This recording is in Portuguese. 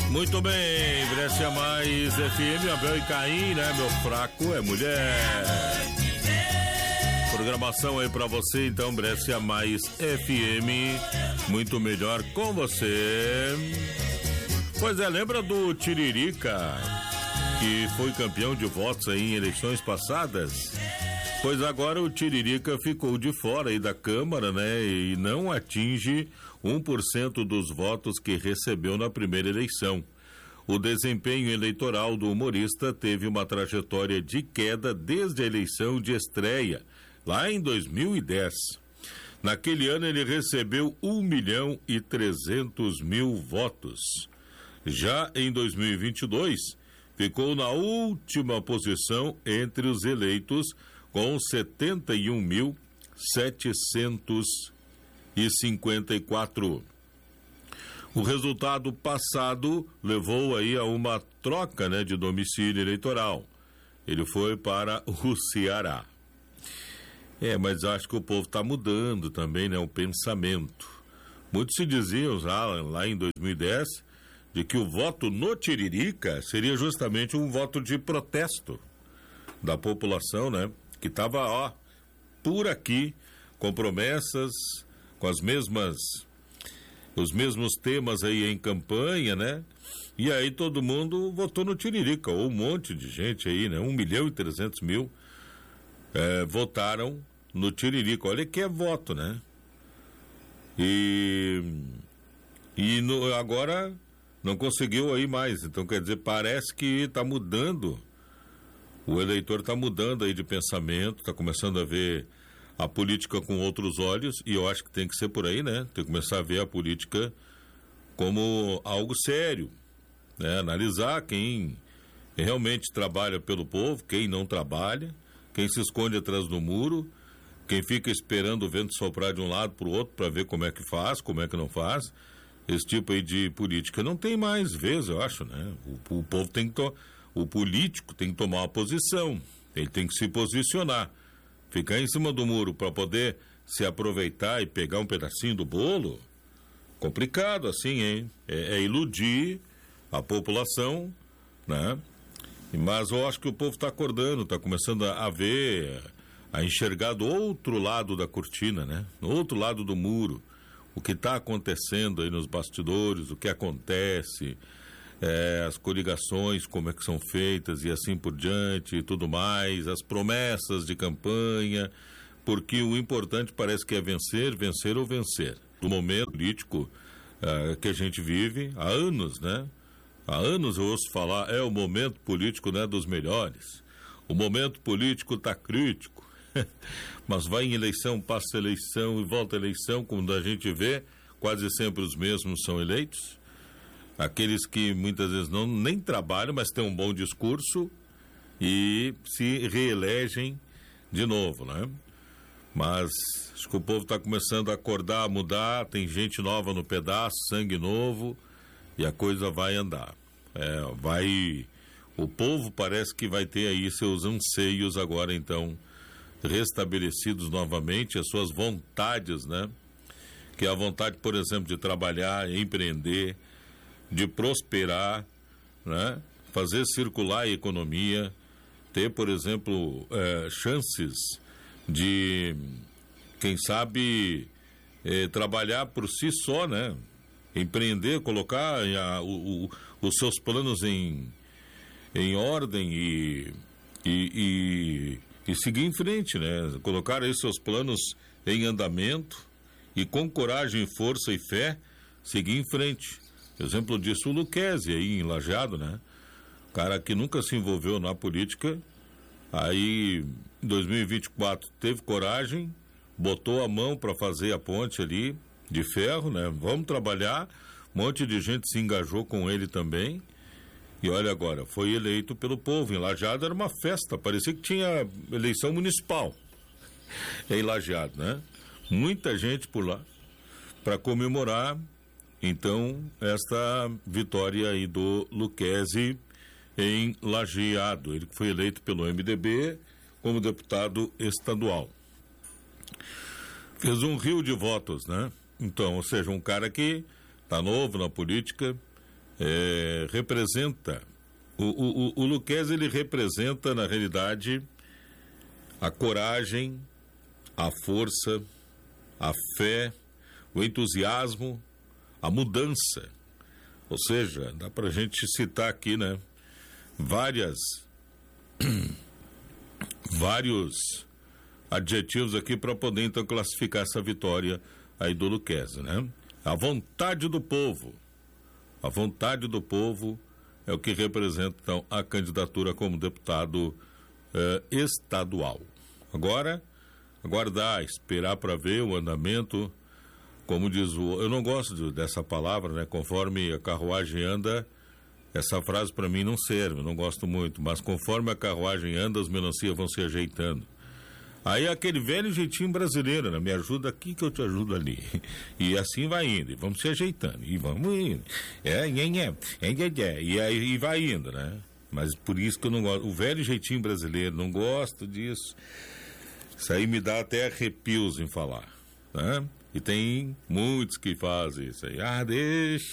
Muito bem, Brescia Mais FM, Abel e Caim, né? Meu fraco é mulher. Programação aí pra você, então, Brescia Mais FM, muito melhor com você. Pois é, lembra do Tiririca, que foi campeão de votos aí em eleições passadas? Pois agora o Tiririca ficou de fora aí da Câmara, né? E não atinge 1% dos votos que recebeu na primeira eleição. O desempenho eleitoral do humorista teve uma trajetória de queda desde a eleição de estreia, lá em 2010. Naquele ano ele recebeu 1.300.000 votos. Já em 2022, ficou na última posição entre os eleitos, com 71.754. O resultado passado levou aí a uma troca, né, de domicílio eleitoral. Ele foi para o Ceará. Mas acho que o povo está mudando também, né, o pensamento. Muitos se diziam lá em 2010 de que o voto no Tiririca seria justamente um voto de protesto da população, né? Que estava, por aqui, com promessas, com os mesmos temas aí em campanha, né? E aí todo mundo votou no Tiririca, ou um monte de gente aí, né? 1.300.000 votaram no Tiririca. Olha que é voto, né? Agora não conseguiu aí mais. Então, quer dizer, parece que está mudando. O eleitor está mudando aí de pensamento, está começando a ver a política com outros olhos, e eu acho que tem que ser por aí, né? Tem que começar a ver a política como algo sério, né? Analisar quem realmente trabalha pelo povo, quem não trabalha, quem se esconde atrás do muro, quem fica esperando o vento soprar de um lado para o outro para ver como é que faz, como é que não faz. Esse tipo aí de política não tem mais vez, eu acho, né? O povo tem que o político tem que tomar uma posição, ele tem que se posicionar. Ficar em cima do muro para poder se aproveitar e pegar um pedacinho do bolo, complicado assim, hein? É iludir a população, né? Mas eu acho que o povo está acordando, está começando a ver, a enxergar do outro lado da cortina, né? No outro lado do muro, o que está acontecendo aí nos bastidores, o que acontece, as coligações, como é que são feitas e assim por diante e tudo mais, as promessas de campanha, porque o importante parece que é vencer ou vencer. Do momento político que a gente vive há anos, né? Há anos eu ouço falar, o momento político não é dos melhores, o momento político está crítico, mas vai em eleição, passa eleição e volta eleição, como a gente vê, quase sempre os mesmos são eleitos. Aqueles que muitas vezes nem trabalham, mas têm um bom discurso e se reelegem de novo, né? Mas acho que o povo está começando a acordar, a mudar, tem gente nova no pedaço, sangue novo, e a coisa vai andar. O povo parece que vai ter aí seus anseios agora, então, restabelecidos novamente, as suas vontades, né? Que é a vontade, por exemplo, de trabalhar, empreender, de prosperar, né? Fazer circular a economia, ter, por exemplo, chances de, quem sabe, trabalhar por si só, né? Empreender, colocar os seus planos em ordem e seguir em frente, né? Colocar aí seus planos em andamento e com coragem, força e fé, seguir em frente. Exemplo disso o Lucchesi aí em Lajeado, né? Cara que nunca se envolveu na política, aí em 2024 teve coragem, botou a mão para fazer a ponte ali de ferro, né? Vamos trabalhar, um monte de gente se engajou com ele também, e olha agora, foi eleito pelo povo. Em Lajeado era uma festa, parecia que tinha eleição municipal em Lajeado, né? Muita gente por lá para comemorar então esta vitória aí do Lucchesi em Lajeado, ele que foi eleito pelo MDB como deputado estadual. Fez um rio de votos, né? Então, ou seja, um cara que está novo na política representa, o Luquezzi, ele representa, na realidade, a coragem, a força, a fé, o entusiasmo, a mudança. Ou seja, dá pra gente citar aqui, né, vários adjetivos aqui para poder então classificar essa vitória aí do Luquezzi, né? A vontade do povo é o que representa então a candidatura como deputado estadual. Agora, aguardar, esperar para ver o andamento, como diz eu não gosto dessa palavra, né? Conforme a carruagem anda, essa frase para mim não serve, não gosto muito, mas conforme a carruagem anda, as melancias vão se ajeitando. Aí aquele velho jeitinho brasileiro, né? Me ajuda aqui que eu te ajudo ali. E assim vai indo, e vamos se ajeitando, e vamos indo. E aí vai indo, né? Mas por isso que eu não gosto. O velho jeitinho brasileiro, não gosto disso. Isso aí me dá até arrepios em falar, né? E tem muitos que fazem isso aí. Deixa